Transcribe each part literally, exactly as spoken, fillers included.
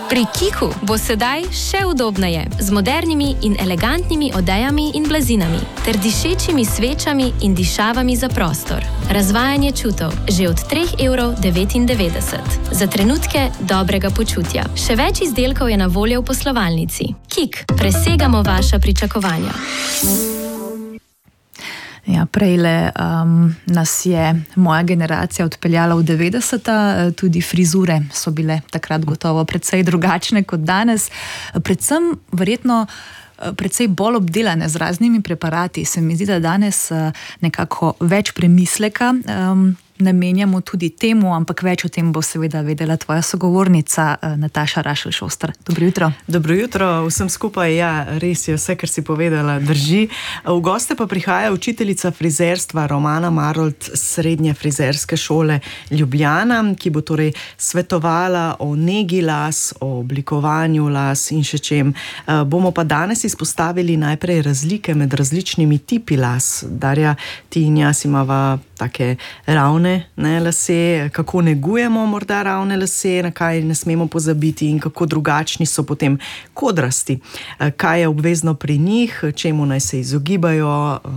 Pri Kiku bo sedaj še udobneje, z modernimi in elegantnimi odejami in blazinami, ter dišečimi svečami in dišavami za prostor. Razvajanje čutov že od tri evre devetindevetdeset. Za trenutke dobrega počutja. Še več izdelkov je na voljo v poslovalnici. Kik, presegamo vaša pričakovanja. Ja, prejle um, nas je moja generacija odpeljala v devetdeseta, tudi frizure so bile takrat gotovo precej drugačne kot danes. Predvsem verjetno precej bolj obdelane z raznimi preparati. Se mi zdi, da danes nekako več premisleka um, namenjamo tudi temu, ampak več o tem bo seveda vedela tvoja sogovornica Nataša Rašelj-Šoster. Dobro jutro. Dobro jutro, vsem skupaj. Ja, res je, vse, kar si povedala, drži. V goste pa prihaja učiteljica frizerstva Romana Marolt z Srednje frizerske šole Ljubljana, ki bo torej svetovala o negi las, o oblikovanju las in še čem. Bomo pa danes izpostavili najprej razlike med različnimi tipi las. Darja, ti in jaz imava take ravne ne, lase, kako negujemo morda ravne lase, na kaj ne smemo pozabiti in kako drugačni so potem kodrasti. Kaj je obvezno pri njih, čemu naj se izogibajo,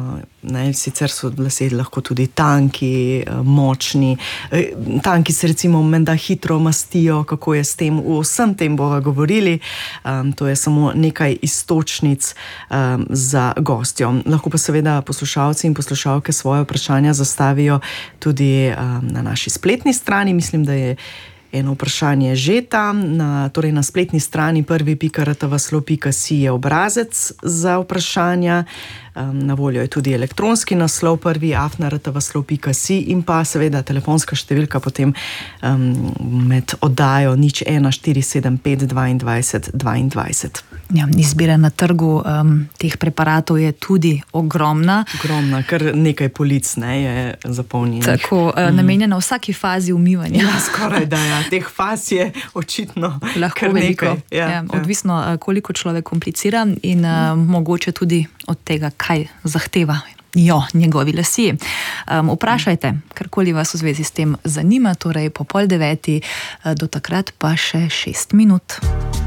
ne, sicer so lase lahko tudi tanki, močni, tanki se recimo menda hitro mastijo, kako je s tem, o vsem tem bova govorili, um, to je samo nekaj istočnic um, za gostjo. Lahko pa seveda poslušalci in poslušalke svoje vprašanja zastavijo tudi um, na naši spletni strani. Mislim, da je eno vprašanje že tam, na, torej na spletni strani prvi pika r t v slo pika si je obrazec za vprašanja. Um, na voljo je tudi elektronski naslov prvi afna r t v slo pika si in pa seveda telefonska številka potem um, med oddajo nič ena štiri sedem pet dvaindvajset dvaindvajset. Ja, izbira na trgu um, teh preparatov je tudi ogromna. Ogromna, kar nekaj polic ne, je zapolnjenih. Tako, uh, namenjena vsaki fazi umivanja. Ja, skoraj da, ja. Teh faz je očitno lahko kar veliko. Nekaj. Ja, ja, odvisno, ja. koliko človek komplicira in uh, mogoče tudi od tega, kaj zahteva jo njegovi lasje. Um, vprašajte, karkoli vas v zvezi s tem zanima, torej po pol deveti, do takrat pa še šest minut.